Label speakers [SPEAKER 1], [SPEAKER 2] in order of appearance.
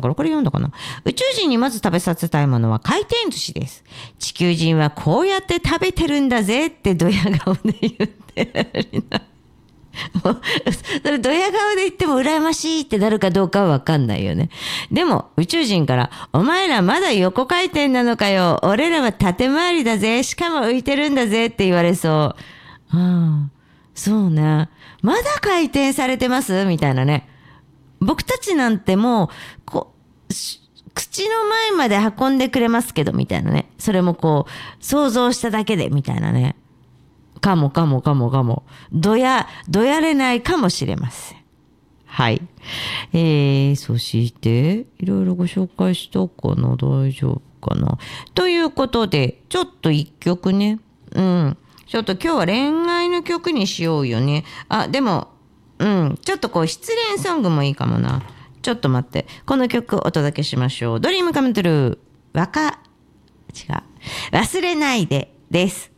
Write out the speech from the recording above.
[SPEAKER 1] からこれ読んだかな。宇宙人にまず食べさせたいものは回転寿司です。地球人はこうやって食べてるんだぜってドヤ顔で言ってるな。それドヤ顔で言っても羨ましいってなるかどうかは分かんないよね。でも宇宙人からお前らまだ横回転なのかよ、俺らは縦回りだぜ、しかも浮いてるんだぜって言われそう。そうね、まだ回転されてますみたいなね。僕たちなんてもう口の前まで運んでくれますけどみたいなね。それも想像しただけでみたいなね。かも。どやれないかもしれません。はい。そして、いろいろご紹介したかな、大丈夫かな。ということで、ちょっと一曲ね。ちょっと今日は恋愛の曲にしようよね。でも、ちょっと失恋ソングもいいかもな。ちょっと待って。この曲お届けしましょう。ドリームカムトゥルー。忘れないでです。